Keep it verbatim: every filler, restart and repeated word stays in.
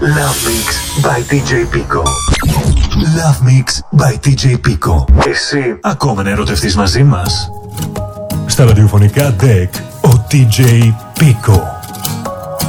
Love Mix by ντι τζέι Pico. Love Mix by ντι τζέι Pico. Εσύ ακόμα να ερωτευτείς μαζί μας? Στα ραδιοφωνικά ντεκ, ο ντι τζέι Pico.